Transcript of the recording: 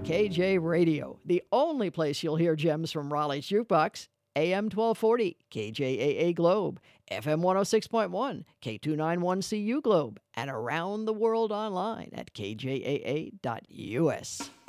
KJ Radio, the only place you'll hear gems from Raleigh's Jukebox. AM 1240, KJAA Globe, FM 106.1, K291CU Globe, and around the world online at kjaa.us.